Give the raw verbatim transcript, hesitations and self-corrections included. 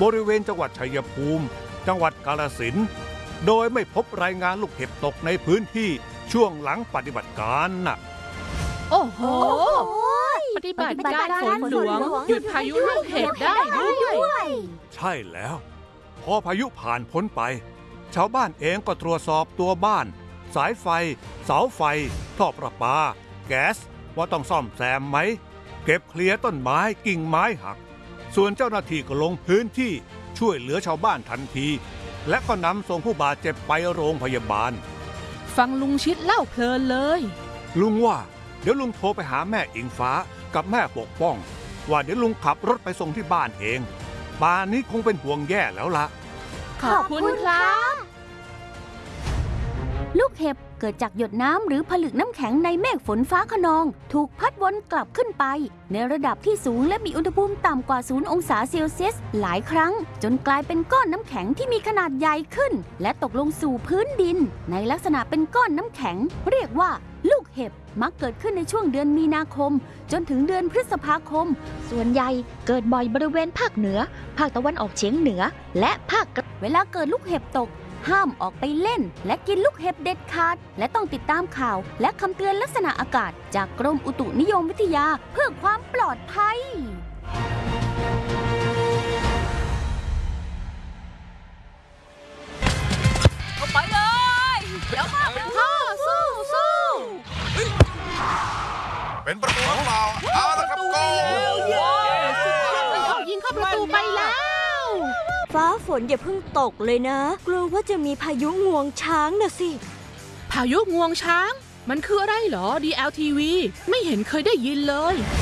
บริเวณจังหวัดชัยภูมิจังหวัดกาฬสินธุ์โดยไม่พบรายงานลูกเห็บตกในพื้นที่ช่วงหลังปฏิบัติการน่ะโอ้โหปฏิบัติการฝนหลวงหยุดพายุลูกเห็บได้ด้วยใช่แล้วพอพายุผ่านพ้นไปชาวบ้านเองก็ตรวจสอบตัวบ้านสายไฟเสาไฟท่อประปาแก๊สว่าต้องซ่อมแซมไหมเก็บเคลียร์ต้นไม้กิ่งไม้หักส่วนเจ้าหน้าที่ก็ลงพื้นที่ช่วยเหลือชาวบ้านทันทีและก็นำส่งผู้บาดเจ็บไปโรงพยาบาลฟังลุงชิดเล่าเพลินเลยลุงว่าเดี๋ยวลุงโทรไปหาแม่อิงฟ้ากับแม่ปกป้องว่าเดี๋ยวลุงขับรถไปส่งที่บ้านเองป่านนี้คงเป็นห่วงแย่แล้วล่ะขอบคุณครับลูกเห็บเกิดจากหยดน้ำหรือผลึกน้ำแข็งในเมฆฝนฟ้าคะนองถูกพัดวนกลับขึ้นไปในระดับที่สูงและมีอุณหภูมิต่ำกว่าศูนย์องศาเซลเซียสหลายครั้งจนกลายเป็นก้อนน้ำแข็งที่มีขนาดใหญ่ขึ้นและตกลงสู่พื้นดินในลักษณะเป็นก้อนน้ำแข็งเรียกว่าลูกเห็บมักเกิดขึ้นในช่วงเดือนมีนาคมจนถึงเดือนพฤษภาคมส่วนใหญ่เกิดบ่อยบริเวณภาคเหนือภาคตะวันออกเฉียงเหนือและภาคเวลาเกิดลูกเห็บตกห้ามออกไปเล่นและกินลูกเห็บเด็ดขาดและต้องติดตามข่าวและคำเตือนลักษณะอากาศจากกรมอุตุนิยมวิทยาเพื่อความปลอดภัยเข้าไปเลยเดี๋ยวมาเป็นพ่อสู้สู้เป็นประตูหรือเปล่าเอาละครับโก้ยิงเข้าประตูไปแล้วฟ้าฝนอย่าเพิ่งตกเลยนะกลัวว่าจะมีพายุงวงช้างน่ะสิพายุงวงช้างมันคืออะไรเหรอ ดี แอล ที วี ไม่เห็นเคยได้ยินเลย